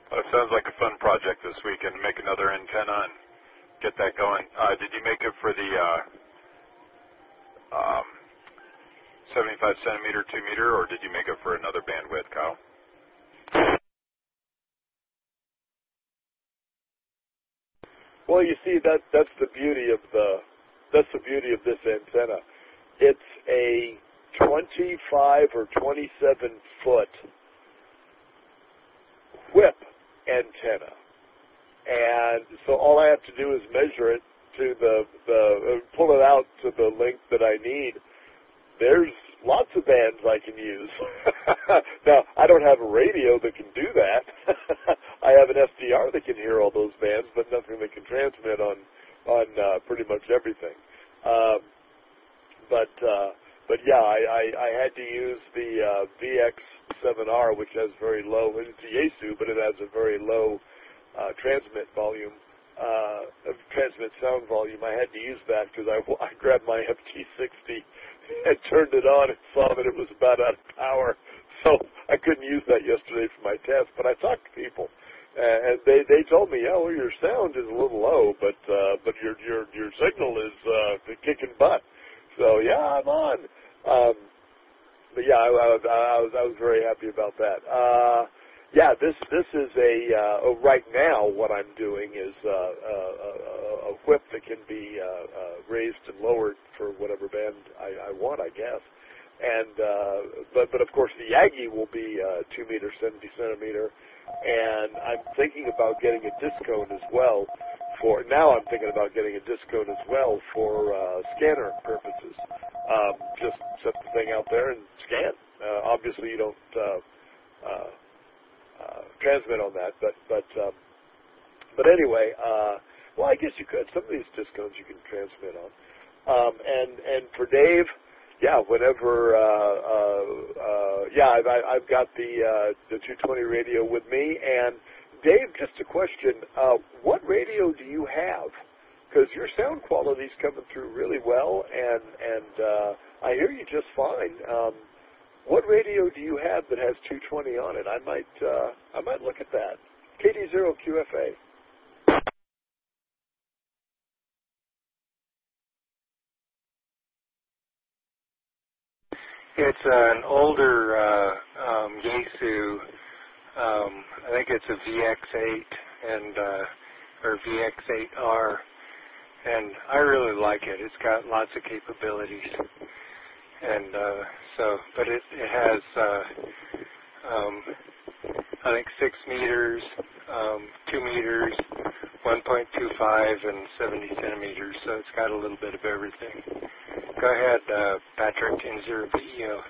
Well, it sounds like a fun project this weekend to make another antenna and get that going. Did you make it for the um, 75 centimeter, 2 meter, or did you make it for another bandwidth, Kyle? Well, you see, that's the beauty of this antenna. It's a 25 or 27 foot whip antenna, and so all I have to do is measure it to pull it out to the length that I need. There's lots of bands I can use. Now, I don't have a radio that can do that. I have an SDR that can hear all those bands, but nothing that can transmit on pretty much everything. But yeah, I had to use the VX7R, which has very low. It's a Yaesu, but it has a very low transmit volume, transmit sound volume. I had to use that because I grabbed my FT60 and turned it on and saw that it was about out of power. So I couldn't use that yesterday for my test. But I talked to people, and they told me, well, your sound is a little low, but your signal is kicking butt. So yeah, I'm on. But yeah, I was very happy about that. Yeah, this is right now what I'm doing is a whip that can be raised and lowered for whatever band I want, I guess. And but of course the Yagi will be 2 meter, 70 centimeter, and I'm thinking about getting a disc cone as well. I'm thinking about getting a disc cone as well for scanner purposes. Just set the thing out there and scan. Obviously, you don't transmit on that, but anyway, well, I guess you could. Some of these disc cones you can transmit on. And for Dave, yeah, whenever, I've got the 220 radio with me. And Dave, just a question: what radio do you have? Because your sound quality is coming through really well, and I hear you just fine. What radio do you have that has 220 on it? I might look at that. KD0QFA. It's an older Yaesu. I think it's a VX8 or VX8R, and I really like it. It's got lots of capabilities, and but it has I think 6 meters, 2 meters, 1.25, and 70 centimeters. So it's got a little bit of everything. Go ahead, Patrick, N0PEO.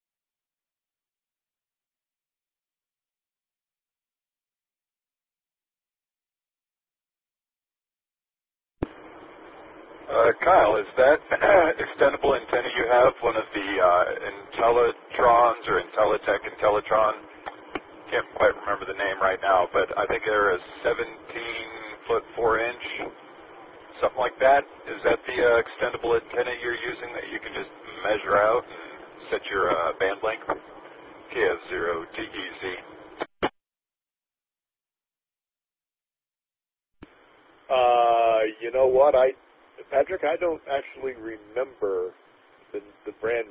Kyle, is that extendable antenna you have one of the Intellitrons or Intellitech Intellitron? Can't quite remember the name right now, but I think they're a 17-foot 4-inch, something like that. Is that the extendable antenna you're using that you can just measure out and set your band length? KF0TEZ. You know what, Patrick, I don't actually remember the brand